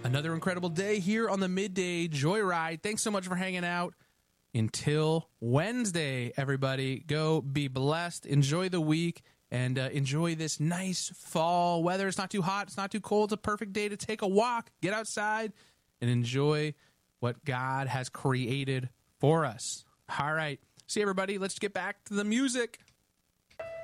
Another incredible day here on the Midday Joyride. Thanks so much for hanging out. Until Wednesday, everybody, go be blessed. Enjoy the week and enjoy this nice fall weather. It's not too hot. It's not too cold. It's a perfect day to take a walk, get outside, and enjoy what God has created for us. All right. See, everybody, let's get back to the music.